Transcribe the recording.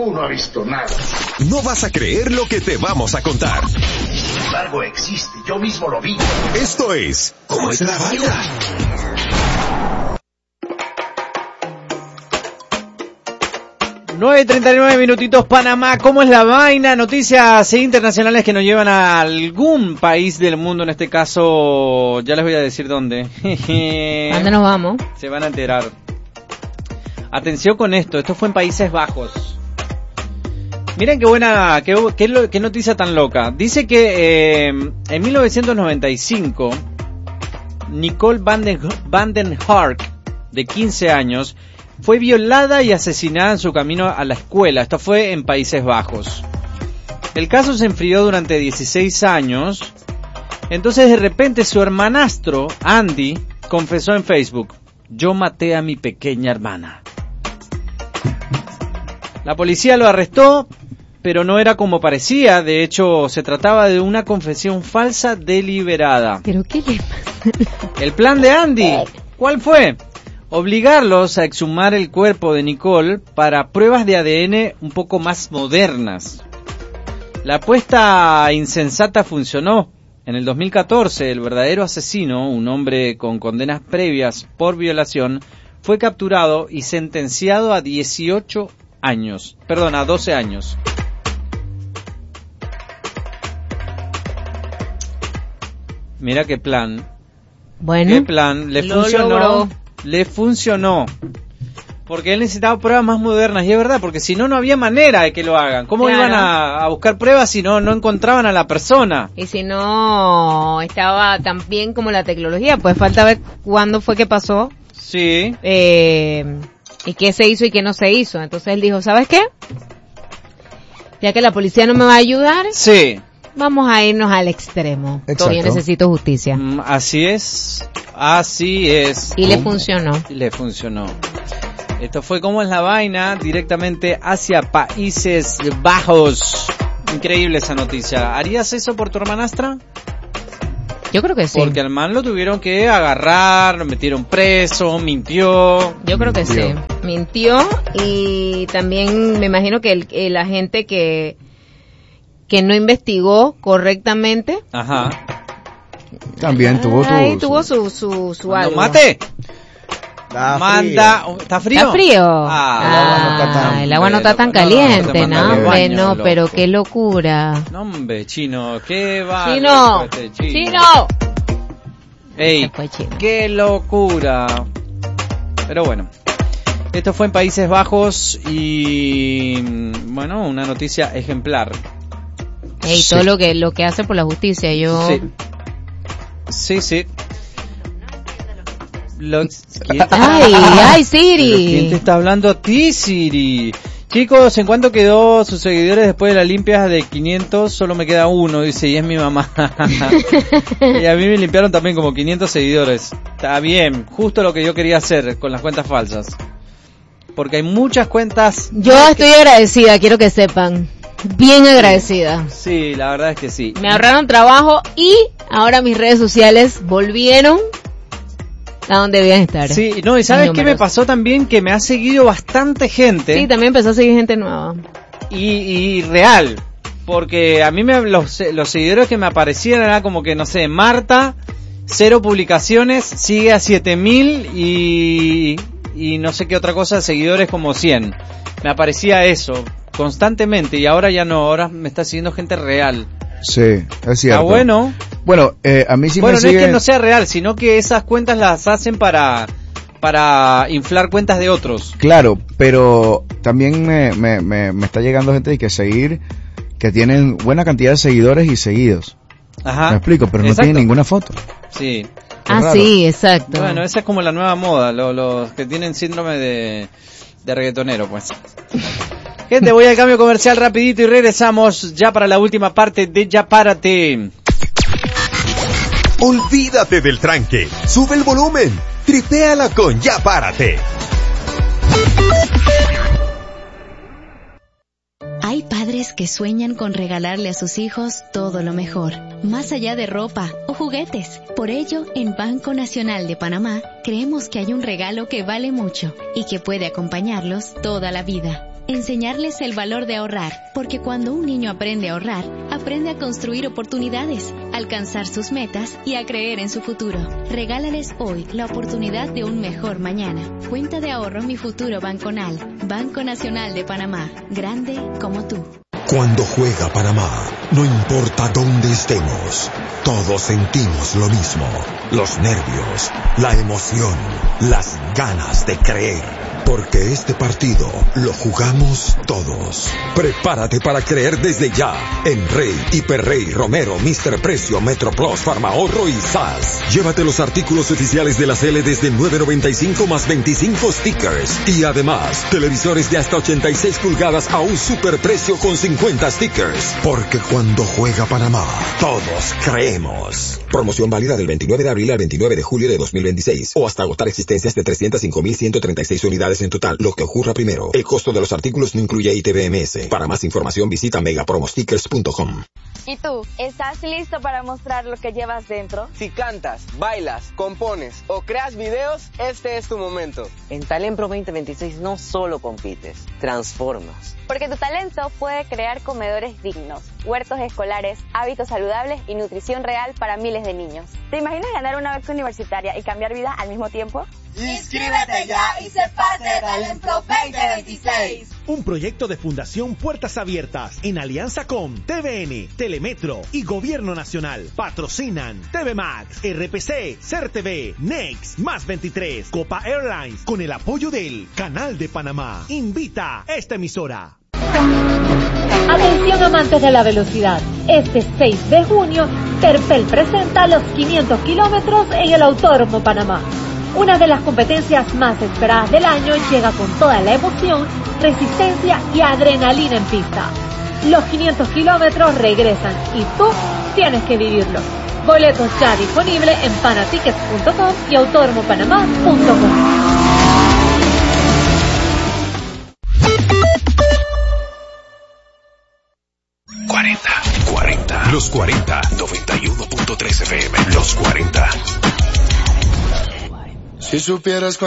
Tú no has visto nada. No vas a creer lo que te vamos a contar. Sin embargo, existe. Yo mismo lo vi. Esto es... ¿Cómo es la vaina? 9:39 minutitos, Panamá. ¿Cómo es la vaina? Noticias internacionales que nos llevan a algún país del mundo. En este caso, ya les voy a decir dónde. ¿A dónde nos vamos? Se van a enterar. Atención con esto. Esto fue en Países Bajos. Miren qué buena, qué noticia tan loca. Dice que en 1995, Nicole van den Hark, de 15 años, fue violada y asesinada en su camino a la escuela. Esto fue en Países Bajos. El caso se enfrió durante 16 años. Entonces de repente su hermanastro, Andy, confesó en Facebook: yo maté a mi pequeña hermana. La policía lo arrestó, pero no era como parecía. De hecho, se trataba de una confesión falsa deliberada. ¿Pero qué le pasa? El plan de Andy, ¿cuál fue? Obligarlos a exhumar el cuerpo de Nicole para pruebas de ADN un poco más modernas. La apuesta insensata funcionó. En el 2014, el verdadero asesino, un hombre con condenas previas por violación, fue capturado y sentenciado a 12 años. Mira qué plan. Bueno, ¿Qué plan? Le funcionó. Porque él necesitaba pruebas más modernas. Y es verdad, porque si no, no había manera de que lo hagan. ¿Cómo claro. iban a buscar pruebas si no encontraban a la persona? Y si no estaba tan bien como la tecnología, pues falta ver cuándo fue que pasó. Sí. Y qué se hizo y qué no se hizo. Entonces él dijo, ¿sabes qué? Ya que la policía no me va a ayudar. Sí. Vamos a irnos al extremo. Exacto. Yo necesito justicia. Así es. Y le funcionó. Esto fue Cómo es la vaina, directamente hacia Países Bajos. Increíble esa noticia. ¿Harías eso por tu hermanastra? Yo creo que sí. Porque al man lo tuvieron que agarrar, lo metieron preso, mintió. Yo creo que sí. Mintió y también me imagino que la gente que no investigó correctamente. Ajá. También tuvo su algo. ¡Mate! Manda, ¿está frío? ¿Está frío? El agua no está tan caliente, ¿no? Pero qué locura. No, hombre, chino, qué va. ¡Chino! ¡Ey! ¡Qué locura! Pero bueno, esto fue en Países Bajos y, bueno, una noticia ejemplar. Ey, sí. Todo lo que hace por la justicia, yo... Sí. Ay, Siri. ¿Quién te está hablando a ti, Siri? Chicos, ¿en cuánto quedó sus seguidores después de la limpia de 500? Solo me queda uno, dice, y es mi mamá. Y a mí me limpiaron también como 500 seguidores. Está bien, justo lo que yo quería hacer con las cuentas falsas. Porque hay muchas cuentas... Yo estoy agradecida, quiero que sepan. Bien agradecida. Sí, la verdad es que sí. Me ahorraron trabajo y ahora mis redes sociales volvieron a donde debían estar. Sí, no, y ¿sabes qué me pasó también? Que me ha seguido bastante gente. Sí, también empezó a seguir gente nueva. Y real, porque a mí los seguidores que me aparecían era como que, no sé, Marta, 0 publicaciones, sigue a 7000 y no sé qué otra cosa, seguidores como 100. Me aparecía eso constantemente y ahora ya no, ahora me está siguiendo gente real. Sí, es cierto. Ah, bueno. Bueno, a mí sí me sigue... Bueno, no es que no sea real, sino que esas cuentas las hacen para inflar cuentas de otros. Claro, pero también me está llegando gente que seguir, que tienen buena cantidad de seguidores y seguidos. Ajá. Me explico, pero no tienen ninguna foto. Sí. Sí, exacto. Bueno, esa es como la nueva moda, los que tienen síndrome de reggaetonero, pues. Gente, voy al cambio comercial rapidito y regresamos ya para la última parte de Ya Párate. Olvídate del tranque, sube el volumen, tripéala con Ya Párate. Hay padres que sueñan con regalarle a sus hijos todo lo mejor, más allá de ropa o juguetes. Por ello, en Banco Nacional de Panamá, creemos que hay un regalo que vale mucho y que puede acompañarlos toda la vida. enseñarles el valor de ahorrar, porque cuando un niño aprende a ahorrar, aprende a construir oportunidades, alcanzar sus metas y a creer en su futuro. Regálales hoy la oportunidad de un mejor mañana. Cuenta de ahorro Mi Futuro Banconal, Banco Nacional de Panamá, grande como tú. Cuando juega Panamá, no importa dónde estemos, todos sentimos lo mismo. Los nervios, la emoción, las ganas de creer. Porque este partido lo jugamos todos. Prepárate para creer desde ya en Rey, Hiperrey, Romero, Mr. Precio, MetroPlus, Farmahorro y SAS. Llévate los artículos oficiales de la Cele desde $9.95 más 25 stickers. Y además, televisores de hasta 86 pulgadas a un superprecio con 50 stickers. Porque cuando juega Panamá, todos creemos. Promoción válida del 29 de abril al 29 de julio de 2026 o hasta agotar existencias de 305.136 unidades en total, lo que ocurra primero. El costo de los artículos no incluye ITBMS. Para más información visita megapromostickers.com. ¿Y tú? ¿Estás listo para mostrar lo que llevas dentro? Si cantas, bailas, compones o creas videos, este es tu momento. En Talent Pro 2026 no solo compites, transformas. Porque tu talento puede crear comedores dignos, huertos escolares, hábitos saludables y nutrición real para miles de niños. ¿Te imaginas ganar una beca universitaria y cambiar vidas al mismo tiempo? ¡Inscríbete ya y sé parte de Talent Pro 2026! Un proyecto de Fundación Puertas Abiertas en alianza con TVN, Telemetro y Gobierno Nacional. Patrocinan TV Max, RPC, CERTV, Next, Más 23, Copa Airlines, con el apoyo del Canal de Panamá. Invita a esta emisora. Atención amantes de la velocidad, este 6 de junio, Terpel presenta los 500 kilómetros en el Autódromo Panamá. Una de las competencias más esperadas del año llega con toda la emoción, resistencia y adrenalina en pista. Los 500 kilómetros regresan y tú tienes que vivirlos. Boletos ya disponibles en panatickets.com y autódromopanamá.com. Los 40, 91.3 FM. Los 40. Si supieras